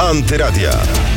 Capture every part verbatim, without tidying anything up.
Antyradia.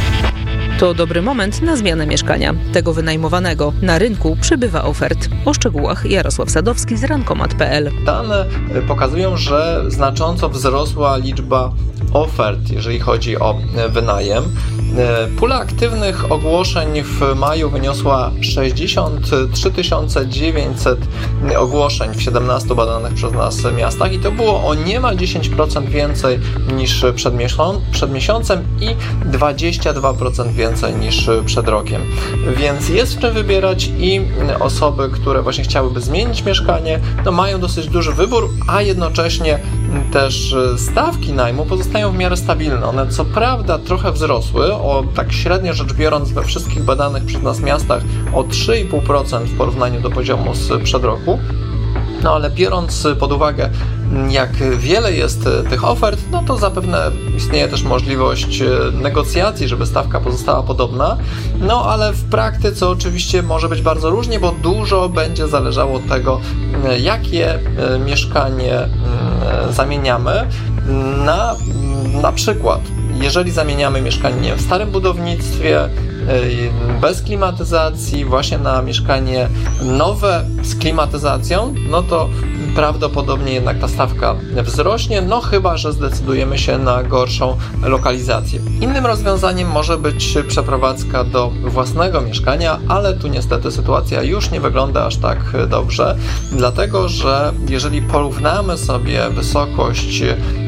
To dobry moment na zmianę mieszkania, tego wynajmowanego. Na rynku przybywa ofert. O szczegółach Jarosław Sadowski z rankomat kropka p l. Dane pokazują, że znacząco wzrosła liczba ofert, jeżeli chodzi o wynajem. Pula aktywnych ogłoszeń w maju wyniosła sześćdziesiąt trzy tysiące dziewięćset ogłoszeń w siedemnastu badanych przez nas miastach i to było o niemal dziesięć procent więcej niż przed, miesią- przed miesiącem i dwadzieścia dwa procent więcej niż przed rokiem. Więc jest w czym wybierać i osoby, które właśnie chciałyby zmienić mieszkanie, no mają dosyć duży wybór, a jednocześnie też stawki najmu pozostają w miarę stabilne. One co prawda trochę wzrosły, o tak średnio rzecz biorąc we wszystkich badanych przez nas miastach o trzy i pół procent w porównaniu do poziomu sprzed roku. No ale biorąc pod uwagę, jak wiele jest tych ofert, no to zapewne istnieje też możliwość negocjacji, żeby stawka pozostała podobna. No ale w praktyce oczywiście może być bardzo różnie, bo dużo będzie zależało od tego, jakie mieszkanie zamieniamy na na przykład, jeżeli zamieniamy mieszkanie w starym budownictwie, bez klimatyzacji, właśnie na mieszkanie nowe z klimatyzacją, no to prawdopodobnie jednak ta stawka wzrośnie, no chyba że zdecydujemy się na gorszą lokalizację. Innym rozwiązaniem może być przeprowadzka do własnego mieszkania, ale tu niestety sytuacja już nie wygląda aż tak dobrze, dlatego że jeżeli porównamy sobie wysokość,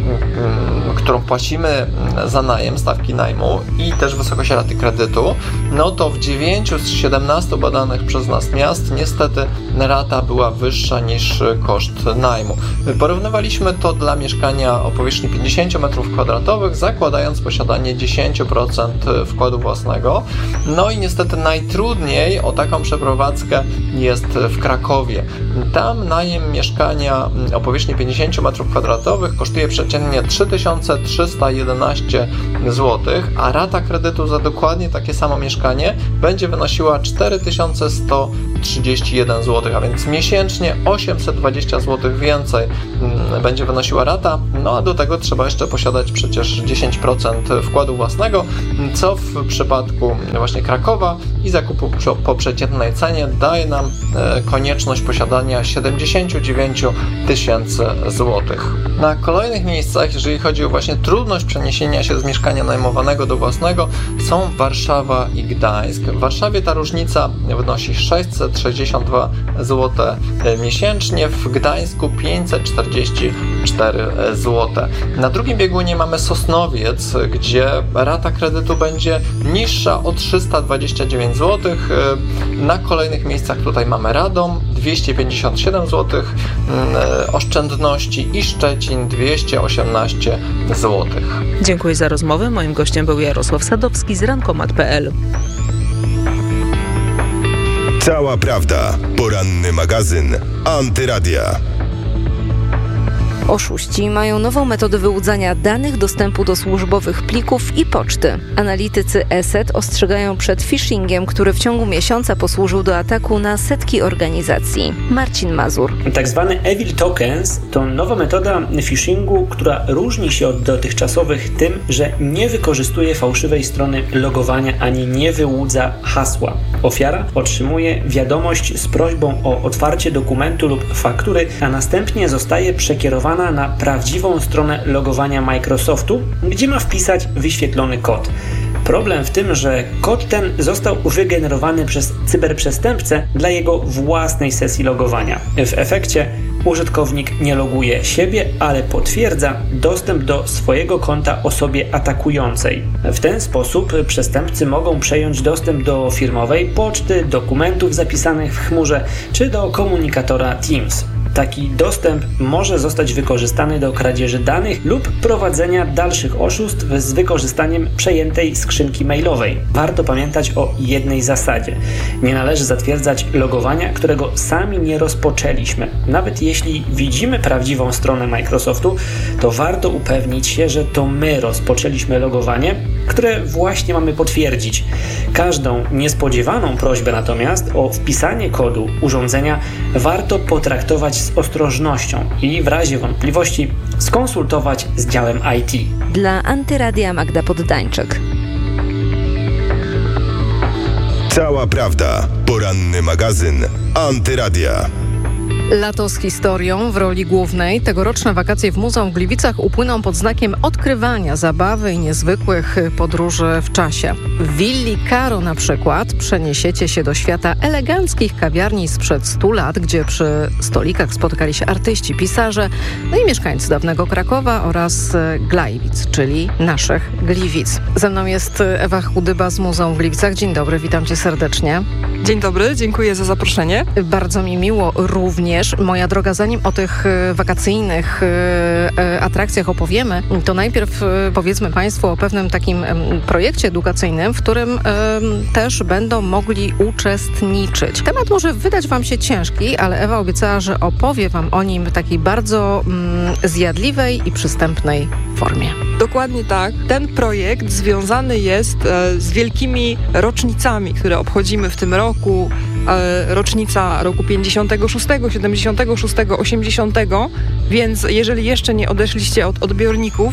którą płacimy za najem, stawki najmu i też wysokość raty kredytu, no to w dziewięciu z siedemnastu badanych przez nas miast niestety rata była wyższa niż koszt najmu. Porównywaliśmy to dla mieszkania o powierzchni pięćdziesiąt metrów kwadratowych, zakładając posiadanie dziesięć procent wkładu własnego. No i niestety najtrudniej o taką przeprowadzkę jest w Krakowie. Tam najem mieszkania o powierzchni pięćdziesiąt metrów kwadratowych kosztuje przeciętnie trzy tysiące trzysta jedenaście złotych, a rata kredytu za dokładnie takie samo mieszkanie będzie wynosiła cztery tysiące sto trzydzieści jeden złotych, a więc miesięcznie osiemset dwadzieścia złotych więcej będzie wynosiła rata, no a do tego trzeba jeszcze posiadać przecież dziesięć procent wkładu własnego, co w przypadku właśnie Krakowa i zakupu po przeciętnej cenie daje nam konieczność posiadania siedemdziesiąt dziewięć tysięcy złotych. Na kolejnych miejscach, jeżeli chodzi o właśnie trudność przeniesienia się z mieszkania najmowanego do własnego, są Warszawa i Gdańsk. W Warszawie ta różnica wynosi sześćset sześćdziesiąt dwa złote miesięcznie, w Gdańsku pięćset czterdzieści cztery złote. Na drugim biegunie mamy Sosnowiec, gdzie rata kredytu będzie niższa o trzysta dwadzieścia dziewięć złotych. Na kolejnych miejscach tutaj mamy Radom dwieście pięćdziesiąt siedem złotych, Oszczędności i Szczecin dwieście osiemnaście złotych. Dziękuję za rozmowę. Moim gościem był Jarosław Sadowski z rankomat kropka p l. Cała prawda. Poranny magazyn Antyradia. Oszuści mają nową metodę wyłudzania danych, dostępu do służbowych plików i poczty. Analitycy E S E T ostrzegają przed phishingiem, który w ciągu miesiąca posłużył do ataku na setki organizacji. Marcin Mazur. Tak zwany Evil Tokens to nowa metoda phishingu, która różni się od dotychczasowych tym, że nie wykorzystuje fałszywej strony logowania ani nie wyłudza hasła. Ofiara otrzymuje wiadomość z prośbą o otwarcie dokumentu lub faktury, a następnie zostaje przekierowana na prawdziwą stronę logowania Microsoftu, gdzie ma wpisać wyświetlony kod. Problem w tym, że kod ten został wygenerowany przez cyberprzestępcę dla jego własnej sesji logowania. W efekcie użytkownik nie loguje siebie, ale potwierdza dostęp do swojego konta osobie atakującej. W ten sposób przestępcy mogą przejąć dostęp do firmowej poczty, dokumentów zapisanych w chmurze czy do komunikatora Teams. Taki dostęp może zostać wykorzystany do kradzieży danych lub prowadzenia dalszych oszustw z wykorzystaniem przejętej skrzynki mailowej. Warto pamiętać o jednej zasadzie. Nie należy zatwierdzać logowania, którego sami nie rozpoczęliśmy. Nawet jeśli widzimy prawdziwą stronę Microsoftu, to warto upewnić się, że to my rozpoczęliśmy logowanie, które właśnie mamy potwierdzić. Każdą niespodziewaną prośbę natomiast o wpisanie kodu urządzenia warto potraktować z ostrożnością i w razie wątpliwości skonsultować z działem I T. Dla Antyradia Magda Poddańczyk. Cała prawda. Poranny magazyn Antyradia. Lato z historią w roli głównej. Tegoroczne wakacje w Muzeum w Gliwicach upłyną pod znakiem odkrywania zabawy i niezwykłych podróży w czasie. W willi Karo na przykład przeniesiecie się do świata eleganckich kawiarni sprzed stu lat, gdzie przy stolikach spotykali się artyści, pisarze, no i mieszkańcy dawnego Krakowa oraz Glajwic, czyli naszych Gliwic. Ze mną jest Ewa Chudyba z Muzeum w Gliwicach. Dzień dobry, witam cię serdecznie. Dzień dobry, dziękuję za zaproszenie. Bardzo mi miło również. Moja droga, zanim o tych wakacyjnych atrakcjach opowiemy, to najpierw powiedzmy Państwu o pewnym takim projekcie edukacyjnym, w którym też będą mogli uczestniczyć. Temat może wydać Wam się ciężki, ale Ewa obiecała, że opowie Wam o nim w takiej bardzo zjadliwej i przystępnej formie. Dokładnie tak. Ten projekt związany jest z wielkimi rocznicami, które obchodzimy w tym roku. Rocznica roku pięćdziesiątego szóstego, siedemdziesiątego szóstego, osiemdziesiątego, więc jeżeli jeszcze nie odeszliście od odbiorników,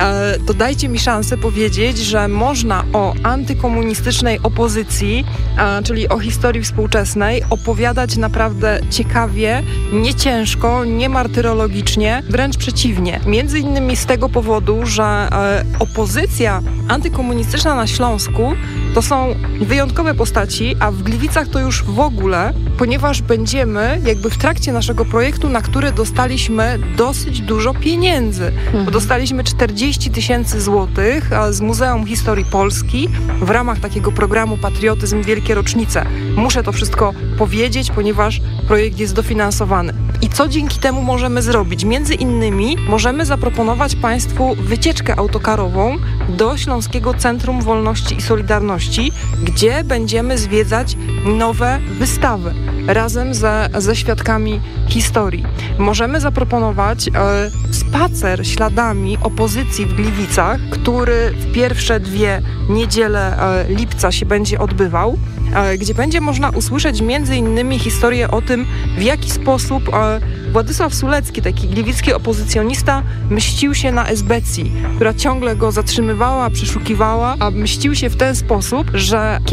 to dajcie mi szansę powiedzieć, że można o antykomunistycznej opozycji, czyli o historii współczesnej, opowiadać naprawdę ciekawie, nie ciężko, nie martyrologicznie, wręcz przeciwnie. Między innymi z tego powodu, że opozycja antykomunistyczna na Śląsku to są wyjątkowe postaci, a w Gliwicach to już w ogóle, ponieważ będziemy jakby w trakcie naszego projektu, na który dostaliśmy dosyć dużo pieniędzy, mhm. bo dostaliśmy czterdzieści tysięcy złotych z Muzeum Historii Polski w ramach takiego programu Patriotyzm Wielkie Rocznice. Muszę to wszystko powiedzieć, ponieważ projekt jest dofinansowany. I co dzięki temu możemy zrobić? Między innymi możemy zaproponować Państwu wycieczkę autokarową do Śląskiego Centrum Wolności i Solidarności, gdzie będziemy zwiedzać nowe wystawy razem ze, ze świadkami historii. Możemy zaproponować e, spacer śladami opozycji w Gliwicach, który w pierwsze dwie niedziele e, lipca się będzie odbywał, e, gdzie będzie można usłyszeć między innymi historię o tym, w jaki sposób e, Władysław Sulecki, taki gliwicki opozycjonista, mścił się na esbecji, która ciągle go zatrzymywała, przeszukiwała, a mścił się w ten sposób, że